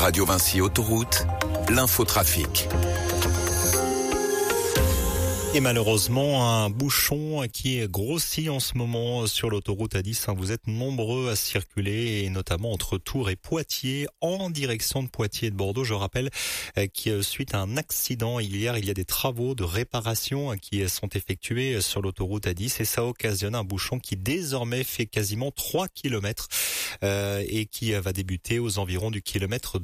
Radio Vinci Autoroute, l'infotrafic. Et malheureusement, un bouchon qui grossit en ce moment sur l'autoroute A10. Vous êtes nombreux à circuler, et notamment entre Tours et Poitiers, en direction de Poitiers et de Bordeaux. Je rappelle que suite à un accident hier, il y a des travaux de réparation qui sont effectués sur l'autoroute A10, et ça occasionne un bouchon qui désormais fait quasiment 3 km et qui va débuter aux environs du kilomètre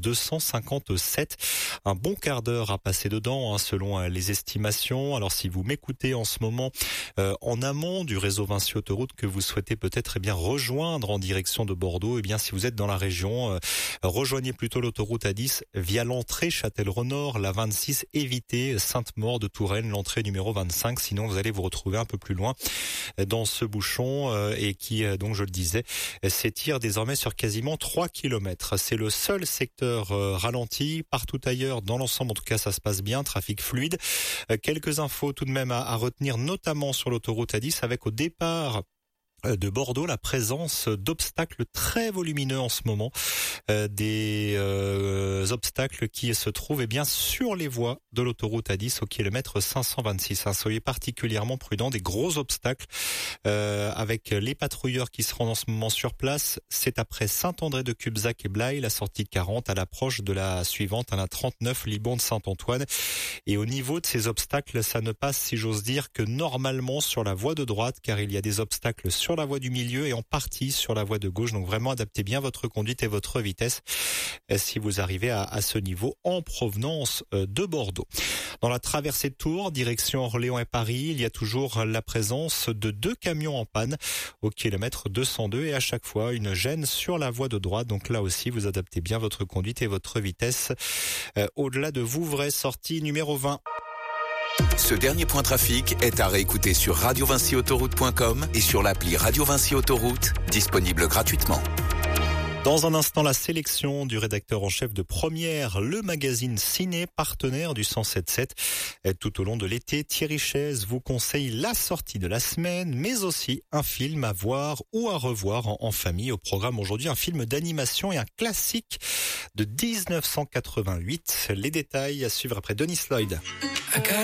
257. Un bon quart d'heure à passer dedans, selon les estimations. Alors si vous m'écoutez en ce moment en amont du réseau Vinci Autoroute, que vous souhaitez peut-être rejoindre en direction de Bordeaux, si vous êtes dans la région, rejoignez plutôt l'autoroute A10 via l'entrée Châtellerault-Nord, la 26, évitez Sainte-Maure de Touraine, l'entrée numéro 25, sinon vous allez vous retrouver un peu plus loin dans ce bouchon et qui, donc je le disais, s'étire désormais sur quasiment 3 km. C'est le seul secteur ralenti. Partout ailleurs, dans l'ensemble, en tout cas, ça se passe bien, trafic fluide. Quelques infos tout de même à retenir, notamment sur l'autoroute A10, avec au départ de Bordeaux la présence d'obstacles très volumineux en ce moment, des obstacles qui se trouvent sur les voies de l'autoroute A10 au kilomètre 526. Soyez particulièrement prudents, des gros obstacles avec les patrouilleurs qui se rendent en ce moment sur place. C'est après Saint-André de Cubzac et Blaye, la sortie 40 à l'approche de la suivante, à la 39 Libon de Saint-Antoine. Et au niveau de ces obstacles, ça ne passe, si j'ose dire, que normalement sur la voie de droite, car il y a des obstacles sur la voie du milieu et en partie sur la voie de gauche. Donc vraiment, adaptez bien votre conduite et votre vitesse si vous arrivez à ce niveau en provenance de Bordeaux. Dans la traversée de Tours, direction Orléans et Paris, il y a toujours la présence de 2 camions en panne au kilomètre 202 et à chaque fois une gêne sur la voie de droite. Donc là aussi, vous adaptez bien votre conduite et votre vitesse. Au-delà de Vouvray, sortie numéro 20. Ce dernier point trafic est à réécouter sur radiovinciautoroute.com et sur l'appli Radio Vinci Autoroute, disponible gratuitement. Dans un instant, la sélection du rédacteur en chef de Première, le magazine ciné, partenaire du 107.7. Tout au long de l'été, Thierry Chaise vous conseille la sortie de la semaine, mais aussi un film à voir ou à revoir en famille. Au programme aujourd'hui, un film d'animation et un classique de 1988. Les détails à suivre après Denis Lloyd.